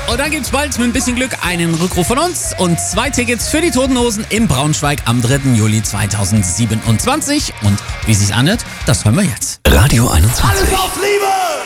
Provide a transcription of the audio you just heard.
Und dann gibt's bald mit ein bisschen Glück einen Rückruf von uns und 2 Tickets für die Toten Hosen in Braunschweig am 3. Juli 2027. Und wie es sich anhört, das hören wir jetzt. Radio 21. Alles auf Liebe!